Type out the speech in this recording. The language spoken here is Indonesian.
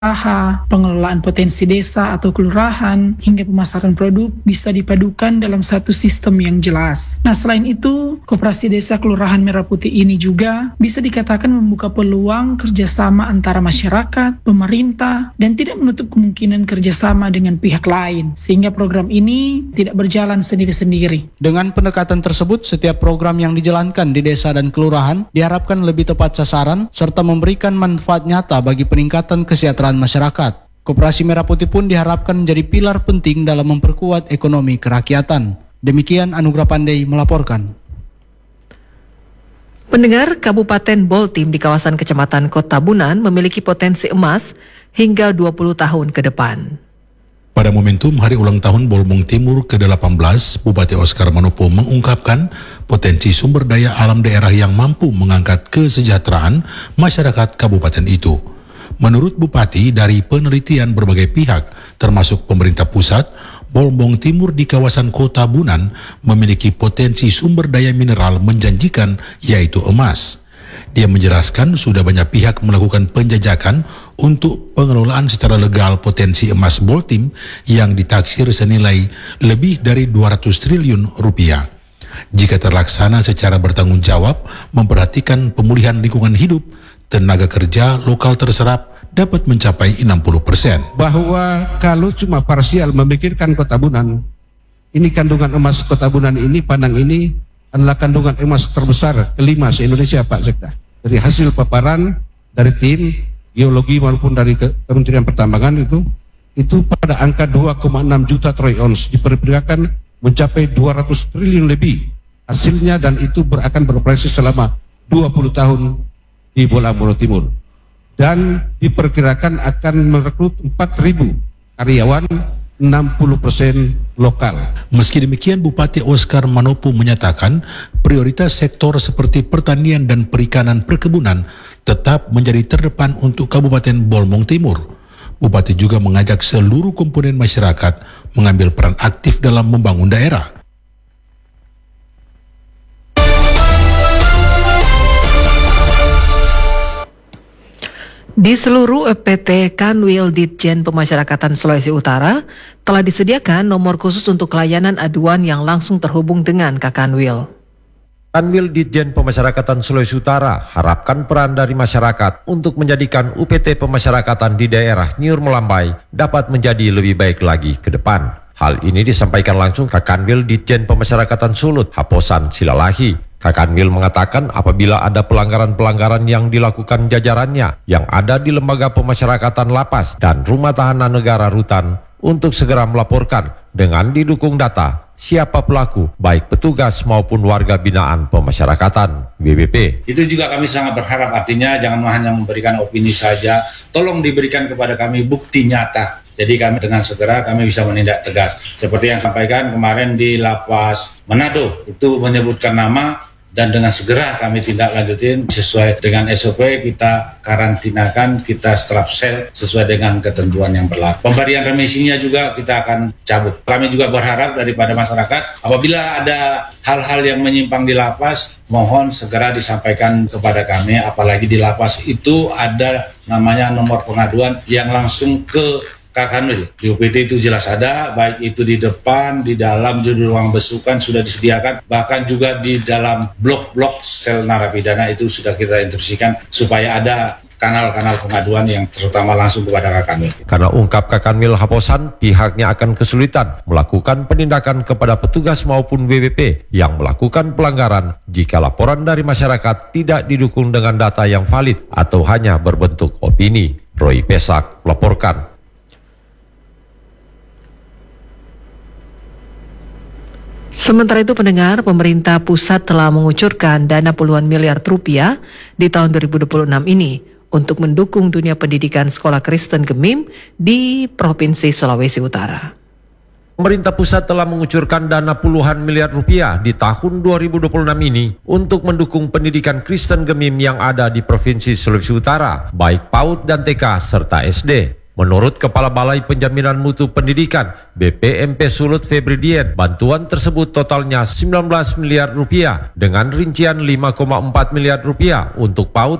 pengelolaan potensi desa atau kelurahan, hingga pemasaran produk bisa dipadukan dalam satu sistem yang jelas. Nah, selain itu, Koperasi Desa Kelurahan Merah Putih ini juga bisa dikatakan membuka peluang kerjasama antara masyarakat, pemerintah, dan tidak menutup kemungkinan kerjasama dengan pihak lain, sehingga program ini tidak berjalan sendiri-sendiri. Dengan pendekatan tersebut, setiap program yang dijalankan di desa dan kelurahan diharapkan lebih tepat sasaran serta memberikan manfaat nyata bagi peningkatan kesejahteraan masyarakat. Koperasi Merah Putih pun diharapkan menjadi pilar penting dalam memperkuat ekonomi kerakyatan. Demikian Anugrah Pandey melaporkan. Pendengar, Kabupaten Boltim di kawasan Kecamatan Kota Bunan memiliki potensi emas hingga 20 tahun ke depan. Pada momentum Hari Ulang Tahun Bolmong Timur ke-18, Bupati Oscar Manopo mengungkapkan potensi sumber daya alam daerah yang mampu mengangkat kesejahteraan masyarakat kabupaten itu. Menurut Bupati, dari penelitian berbagai pihak, termasuk pemerintah pusat, Bolmong Timur di kawasan Kota Bunan memiliki potensi sumber daya mineral menjanjikan, yaitu emas. Dia menjelaskan sudah banyak pihak melakukan penjajakan untuk pengelolaan secara legal potensi emas Boltim yang ditaksir senilai lebih dari 200 triliun rupiah. Jika terlaksana secara bertanggung jawab, memperhatikan pemulihan lingkungan hidup, tenaga kerja lokal terserap dapat mencapai 60%. Bahwa kalau cuma parsial memikirkan Kota Bunan, ini kandungan emas Kota Bunan ini, Padang ini adalah kandungan emas terbesar kelima se-Indonesia, Pak Sekda. Dari hasil paparan dari tim geologi maupun dari Kementerian Pertambangan itu pada angka 2,6 juta troy ounce, diperkirakan mencapai 200 triliun lebih hasilnya, dan itu akan beroperasi selama 20 tahun di Bolmong Timur. Dan diperkirakan akan merekrut 4.000 karyawan, 60% lokal. Meski demikian, Bupati Oscar Manopo menyatakan prioritas sektor seperti pertanian dan perikanan perkebunan tetap menjadi terdepan untuk Kabupaten Bolmong Timur. Bupati juga mengajak seluruh komponen masyarakat mengambil peran aktif dalam membangun daerah. Di seluruh PT Kanwil Ditjen Pemasyarakatan Sulawesi Utara telah disediakan nomor khusus untuk layanan aduan yang langsung terhubung dengan Kakanwil. Kanwil Ditjen Pemasyarakatan Sulawesi Utara harapkan peran dari masyarakat untuk menjadikan UPT pemasyarakatan di daerah Niur Melambai dapat menjadi lebih baik lagi ke depan. Hal ini disampaikan langsung Kakanwil Ditjen Pemasyarakatan Sulut, Haposan Silalahi. Kakanwil mengatakan apabila ada pelanggaran-pelanggaran yang dilakukan jajarannya yang ada di lembaga pemasyarakatan lapas dan rumah tahanan negara rutan untuk segera melaporkan dengan didukung data siapa pelaku, baik petugas maupun warga binaan pemasyarakatan WBP. Itu juga kami sangat berharap, artinya jangan hanya memberikan opini saja, tolong diberikan kepada kami bukti nyata. Jadi kami dengan segera kami bisa menindak tegas. Seperti yang sampaikan kemarin di Lapas Manado, itu menyebutkan nama, dan dengan segera kami tindak lanjutin sesuai dengan SOP, kita karantinakan, kita strap sel sesuai dengan ketentuan yang berlaku. Pemberian remisinya juga kita akan cabut. Kami juga berharap daripada masyarakat, apabila ada hal-hal yang menyimpang di lapas, mohon segera disampaikan kepada kami, apalagi di lapas itu ada namanya nomor pengaduan yang langsung ke Kakanwil. Di UPT itu jelas ada, baik itu di depan, di dalam, di ruang besukan sudah disediakan, bahkan juga di dalam blok-blok sel narapidana itu sudah kita instruksikan supaya ada kanal-kanal pengaduan yang terutama langsung kepada Kakanwil. Karena ungkap Kakanwil Haposan, pihaknya akan kesulitan melakukan penindakan kepada petugas maupun WBP yang melakukan pelanggaran jika laporan dari masyarakat tidak didukung dengan data yang valid atau hanya berbentuk opini. Roy Pesak melaporkan. Sementara itu, pendengar, pemerintah pusat telah mengucurkan dana puluhan miliar rupiah di tahun 2026 ini untuk mendukung dunia pendidikan sekolah Kristen Gemim di Provinsi Sulawesi Utara. Pemerintah pusat telah mengucurkan dana puluhan miliar rupiah di tahun 2026 ini untuk mendukung pendidikan Kristen Gemim yang ada di Provinsi Sulawesi Utara, baik PAUD dan TK serta SD. Menurut Kepala Balai Penjaminan Mutu Pendidikan BPMP Sulut Febridien, bantuan tersebut totalnya 19 miliar rupiah dengan rincian 5,4 miliar rupiah untuk PAUD